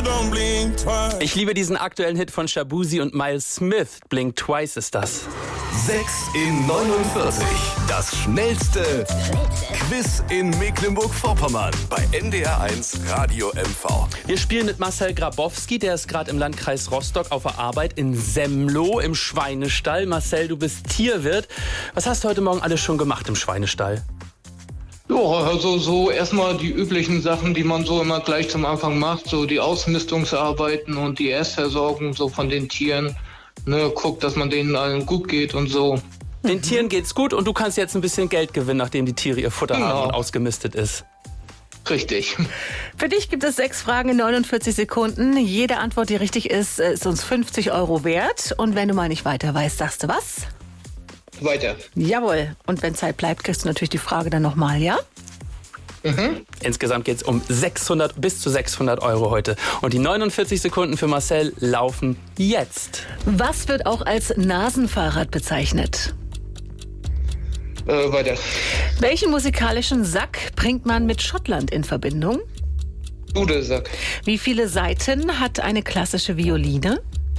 Ich liebe diesen aktuellen Hit von Shabuzi und Miles Smith. Blink Twice ist das. 6 in 49. Das schnellste Quiz in Mecklenburg-Vorpommern bei NDR1 Radio MV. Wir spielen mit Marcel Grabowski, der ist gerade im Landkreis Rostock auf der Arbeit in Semlo im Schweinestall. Marcel, du bist Tierwirt. Was hast du heute Morgen alles schon gemacht im Schweinestall? Ja, also so erstmal die üblichen Sachen, die man so immer gleich zum Anfang macht, so die Ausmistungsarbeiten und die Erstversorgung so von den Tieren. Ne, guckt, dass man denen allen gut geht und so. Den Tieren geht's gut und du kannst jetzt ein bisschen Geld gewinnen, nachdem die Tiere ihr Futter haben und ausgemistet ist. Richtig. Für dich gibt es 6 Fragen in 49 Sekunden. Jede Antwort, die richtig ist, ist uns 50 € wert. Und wenn du mal nicht weiter weißt, sagst du was? Weiter. Jawohl. Und wenn Zeit bleibt, kriegst du natürlich die Frage dann nochmal, ja? Insgesamt geht es um bis zu 600 € heute. Und die 49 Sekunden für Marcel laufen jetzt. Was wird auch als Nasenfahrrad bezeichnet? Weiter. Welchen musikalischen Sack bringt man mit Schottland in Verbindung? Dudelsack. Wie viele Saiten hat eine klassische Violine?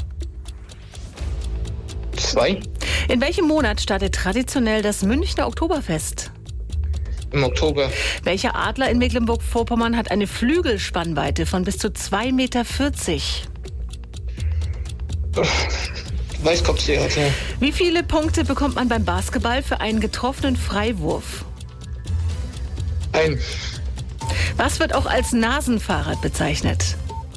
2. In welchem Monat startet traditionell das Münchner Oktoberfest? Im Oktober. Welcher Adler in Mecklenburg-Vorpommern hat eine Flügelspannweite von bis zu 2,40 Meter? Weißkopfseeadler. Wie viele Punkte bekommt man beim Basketball für einen getroffenen Freiwurf? 1. Was wird auch als Nasenfahrrad bezeichnet?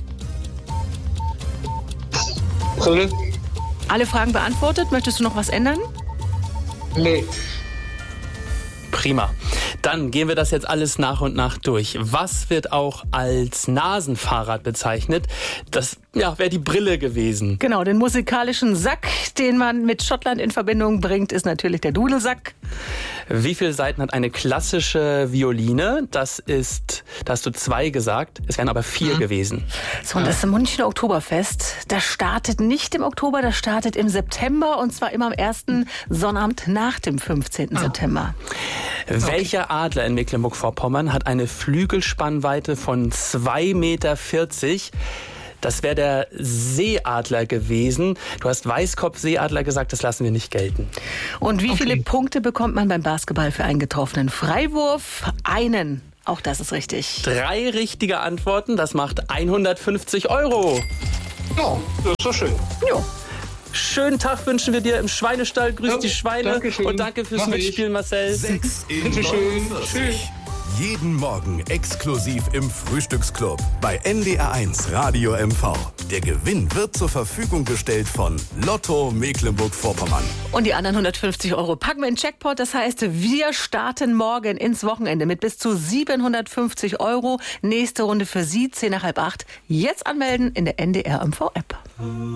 Brille. Alle Fragen beantwortet. Möchtest du noch was ändern? Nee. Prima. Dann gehen wir das jetzt alles nach und nach durch. Was wird auch als Nasenfahrrad bezeichnet? Das wäre die Brille gewesen. Genau, den musikalischen Sack, den man mit Schottland in Verbindung bringt, ist natürlich der Dudelsack. Wie viele Saiten hat eine klassische Violine? Da hast du 2 gesagt. Es wären aber 4 gewesen. So, und das Münchner Oktoberfest, das startet nicht im Oktober, das startet im September und zwar immer am ersten Sonnabend nach dem 15. September. Welcher Adler in Mecklenburg-Vorpommern hat eine Flügelspannweite von 2,40 Meter? Das wäre der Seeadler gewesen. Du hast Weißkopfseeadler gesagt, das lassen wir nicht gelten. Und wie viele Punkte bekommt man beim Basketball für einen getroffenen Freiwurf? 1. Auch das ist richtig. 3 richtige Antworten, das macht 150 €. Ja, das ist so schön. Jo. Schönen Tag wünschen wir dir im Schweinestall. Grüß die Schweine. Dankeschön. Und danke fürs Mitspielen, Marcel. 6 in Bitteschön. 49. Jeden Morgen exklusiv im Frühstücksclub bei NDR1 Radio MV. Der Gewinn wird zur Verfügung gestellt von Lotto Mecklenburg-Vorpommern. Und die anderen 150 € packen wir in den Jackpot. Das heißt, wir starten morgen ins Wochenende mit bis zu 750 €. Nächste Runde für Sie, 7:50. Jetzt anmelden in der NDR MV-App.